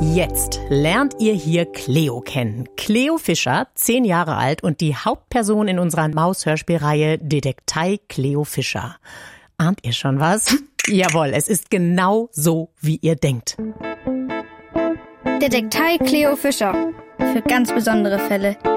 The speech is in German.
Jetzt lernt ihr hier Cleo kennen. Cleo Fischer, 10 Jahre alt und die Hauptperson in unserer Maus-Hörspielreihe Detektei Cleo Fischer. Ahnt ihr schon was? Jawohl, es ist genau so, wie ihr denkt. Detektei Cleo Fischer. Für ganz besondere Fälle.